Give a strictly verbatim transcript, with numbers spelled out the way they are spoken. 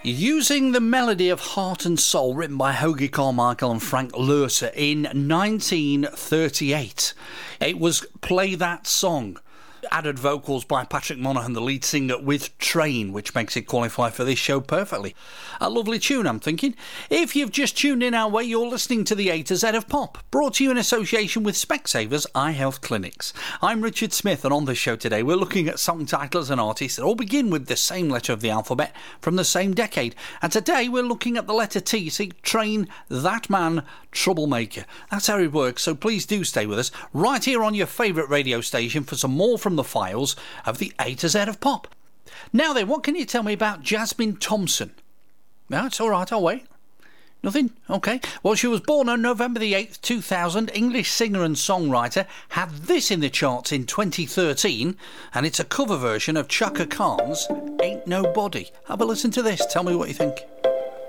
Using the melody of Heart and Soul written by Hoagy Carmichael and Frank Loesser in nineteen thirty-eight. It was Play That Song. Added vocals by Patrick Monaghan, the lead singer, with Train, which makes it qualify for this show perfectly. A lovely tune, I'm thinking. If you've just tuned in our way, you're listening to the A to Z of Pop, brought to you in association with Specsavers Eye Health Clinics. I'm Richard Smith, and on the show today we're looking at song titles and artists that all begin with the same letter of the alphabet from the same decade. And today we're looking at the letter T. See, Train, That Man, Troublemaker. That's how it works, so please do stay with us right here on your favourite radio station for some more from the files of the A to Z of Pop. Now then, what can you tell me about Jasmine Thompson? No, it's all right, I'll wait. Nothing? Okay. Well, she was born on November the eighth, two thousand, English singer and songwriter, had this in the charts in twenty thirteen, and it's a cover version of Chaka Khan's Ain't Nobody. Have a listen to this, tell me what you think.